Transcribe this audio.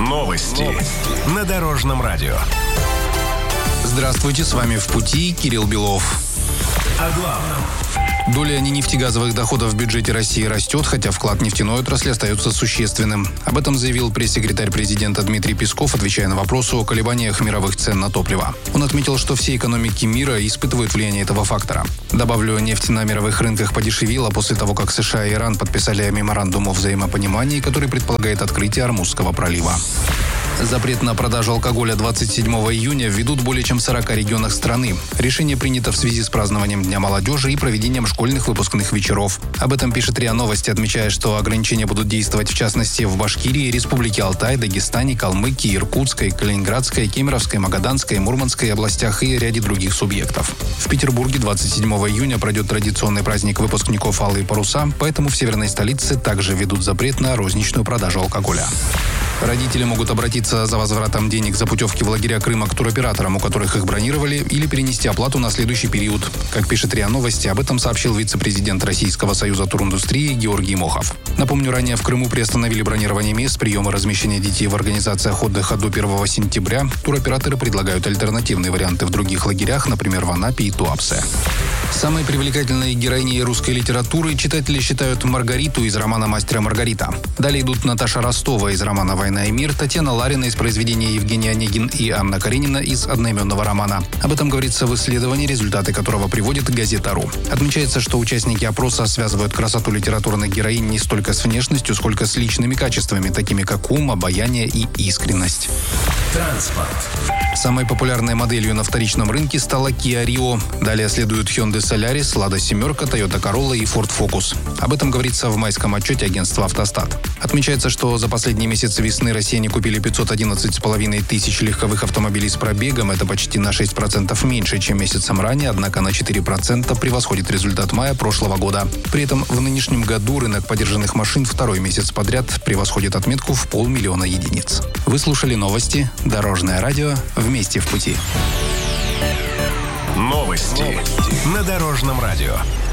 Новости на Дорожном радио. Здравствуйте, с вами «В пути» Кирилл Белов. О главном. Доля ненефтегазовых доходов в бюджете России растет, хотя вклад нефтяной отрасли остается существенным. Об этом заявил пресс-секретарь президента Дмитрий Песков, отвечая на вопросы о колебаниях мировых цен на топливо. Он отметил, что все экономики мира испытывают влияние этого фактора. Добавлю, нефть на мировых рынках подешевела после того, как США и Иран подписали меморандум о взаимопонимании, который предполагает открытие Ормузского пролива. Запрет на продажу алкоголя 27 июня введут более чем в 40 регионах страны. Решение принято в связи с празднованием Дня молодежи и проведением школьных выпускных вечеров. Об этом пишет РИА Новости, отмечая, что ограничения будут действовать в частности в Башкирии, Республике Алтай, Дагестане, Калмыкии, Иркутской, Калининградской, Кемеровской, Магаданской, Мурманской областях и ряде других субъектов. В Петербурге 27 июня пройдет традиционный праздник выпускников «Алые паруса», поэтому в северной столице также введут запрет на розничную продажу алкоголя. Родители могут обратиться за возвратом денег за путевки в лагеря Крыма к туроператорам, у которых их бронировали, или перенести оплату на следующий период. Как пишет РИА Новости, об этом сообщил вице-президент Российского союза туриндустрии Георгий Мохов. Напомню, ранее в Крыму приостановили бронирование мест, приема и размещения детей в организациях отдыха до 1 сентября. Туроператоры предлагают альтернативные варианты в других лагерях, например, в Анапе и Туапсе. Самой привлекательной героиней русской литературы читатели считают Маргариту из романа «Мастер и Маргарита». Далее идут Наташа Ростова из романа «Война и мир», Татьяна Ларина из произведения Евгений Онегин и Анна Каренина из одноименного романа. Об этом говорится в исследовании, результаты которого приводит газета.ру. Отмечается, что участники опроса связывают красоту литературных героинь не столько с внешностью, сколько с личными качествами, такими как ум, обаяние и искренность. Транспорт. Самой популярной моделью на вторичном рынке стала Kia Rio. Далее следуют Hyundai Solaris, Lada семерка, Toyota Corolla и Ford Focus. Об этом говорится в майском отчете агентства «Автостат». Отмечается, что за последние месяцы весны россияне купили 511,5 тысяч легковых автомобилей с пробегом. Это почти на 6% меньше, чем месяцем ранее, однако на 4% превосходит результат мая прошлого года. При этом в нынешнем году рынок подержанных машин второй месяц подряд превосходит отметку в 500 000 единиц. Вы слушали новости Дорожное радио. Вместе в пути. Новости на Дорожном радио.